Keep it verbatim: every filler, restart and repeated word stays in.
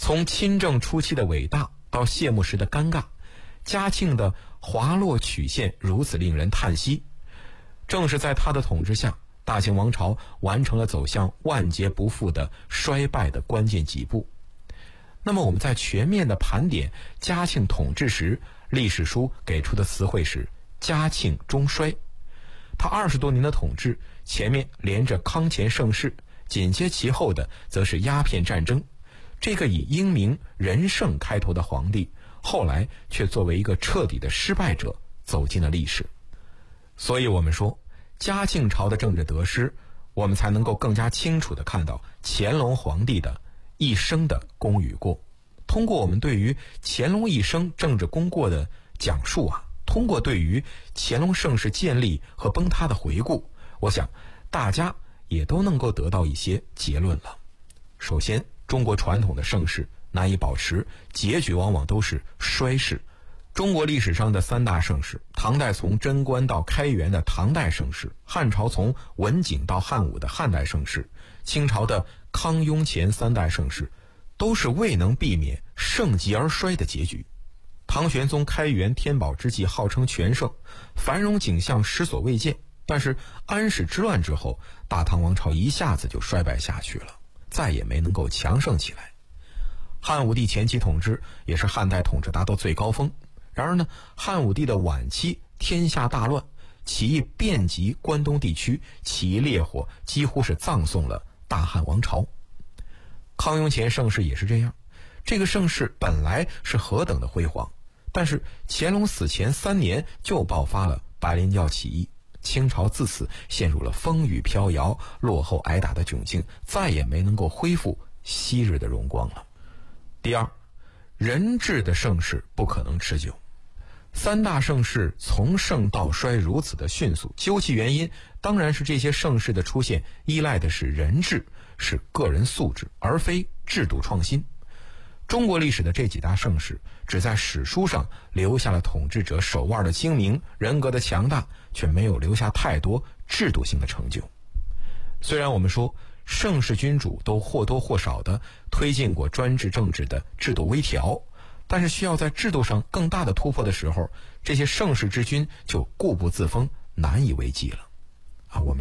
从亲政初期的伟大到谢幕时的尴尬，嘉庆的滑落曲线如此令人叹息。正是在他的统治下，大清王朝完成了走向万劫不复的衰败的关键几步。那么我们在全面的盘点嘉庆统治时，历史书给出的词汇是嘉庆中衰。他二十多年的统治，前面连着康乾盛世，紧接其后的则是鸦片战争。这个以英明仁圣开头的皇帝，后来却作为一个彻底的失败者走进了历史。所以我们说，嘉庆朝的政治得失，我们才能够更加清楚地看到乾隆皇帝的一生的功与过。通过我们对于乾隆一生政治功过的讲述啊，通过对于乾隆盛世建立和崩塌的回顾，我想大家也都能够得到一些结论了。首先，中国传统的盛世难以保持，结局往往都是衰世。中国历史上的三大盛世，唐代从贞观到开元的唐代盛世，汉朝从文景到汉武的汉代盛世，清朝的康雍乾三代盛世，都是未能避免盛极而衰的结局。唐玄宗开元天宝之际号称全盛，繁荣景象实所未见，但是安史之乱之后，大唐王朝一下子就衰败下去了，再也没能够强盛起来。汉武帝前期统治也是汉代统治达到最高峰，然而呢，汉武帝的晚期天下大乱，起义遍及关东地区，起义烈火几乎是葬送了大汉王朝。康雍乾盛世也是这样，这个盛世本来是何等的辉煌，但是乾隆死前三年就爆发了白莲教起义，清朝自此陷入了风雨飘摇、落后挨打的窘境，再也没能够恢复昔日的荣光了。第二，人治的盛世不可能持久。三大盛世从盛到衰如此的迅速，究其原因，当然是这些盛世的出现依赖的是人治，是个人素质，而非制度创新。中国历史的这几大盛世，只在史书上留下了统治者手腕的精明、人格的强大，却没有留下太多制度性的成就。虽然我们说盛世君主都或多或少地推进过专制政治的制度微调，但是需要在制度上更大的突破的时候，这些盛世之君就固步自封，难以为继了啊！我们